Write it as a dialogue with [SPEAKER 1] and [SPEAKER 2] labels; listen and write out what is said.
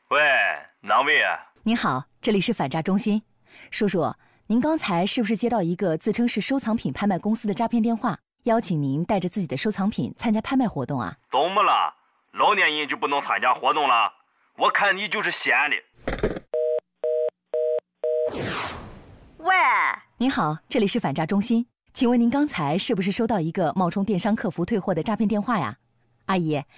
[SPEAKER 1] 喂，哪位啊？
[SPEAKER 2] 您好，这里是反诈中心。叔叔，您刚才是不是接到一个自称是收藏品拍卖公司的诈骗电话，邀请您带着自己的收藏品参加拍卖活动啊？
[SPEAKER 1] 怎么了？老年人就不能参加活动了？我看你就是闲的。
[SPEAKER 3] 喂，
[SPEAKER 2] 您好，这里是反诈中心，请问您刚才是不是收到一个冒充电商客服退货的诈骗电话呀？阿姨，